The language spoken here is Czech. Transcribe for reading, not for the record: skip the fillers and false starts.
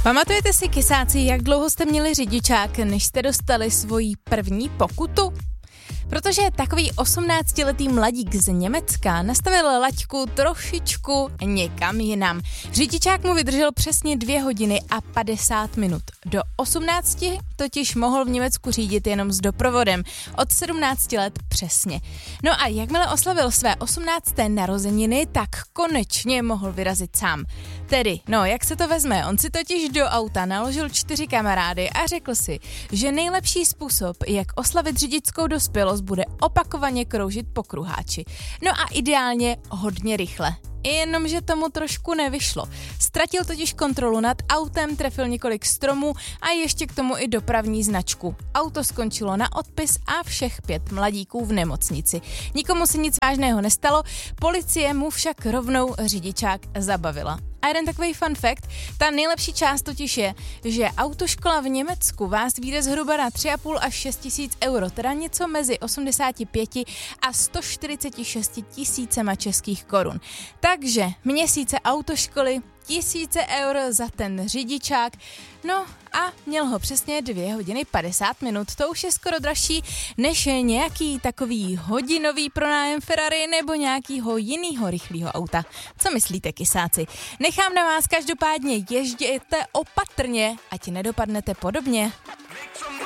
Pamatujete si, kysáci, jak dlouho jste měli řidičák, než jste dostali svoji první pokutu? Protože takový 18letý mladík z Německa nastavil laťku trošičku někam jinam. Řidičák mu vydržel přesně 2 hodiny a 50 minut. Do 18 totiž mohl v Německu řídit jenom s doprovodem. Od 17 let přesně. No a jakmile oslavil své 18. narozeniny, tak konečně mohl vyrazit sám. Tedy, jak se to vezme? On si totiž do auta naložil 4 kamarády a řekl si, že nejlepší způsob, jak oslavit řidičskou dospělost, bude opakovaně kroužit po kruháči. No a ideálně hodně rychle. Jenomže tomu trošku nevyšlo. Ztratil totiž kontrolu nad autem, trefil několik stromů a ještě k tomu i dopravní značku. Auto skončilo na odpis a všech 5 mladíků v nemocnici. Nikomu se nic vážného nestalo, policie mu však rovnou řidičák zabavila. A jeden takový fun fact, ta nejlepší část totiž je, že autoškola v Německu vás vyjde zhruba na 3,5 až 6 tisíc euro, teda něco mezi 85 a 146 tisícema českých korun. Takže měsíce autoškoly, 1000 eur za ten řidičák, no a měl ho přesně 2 hodiny 50 minut. To už je skoro dražší než nějaký takový hodinový pronájem Ferrari nebo nějakýho jinýho rychlýho auta. Co myslíte, kysáci? Nechám na vás, každopádně ježděte opatrně, ať nedopadnete podobně.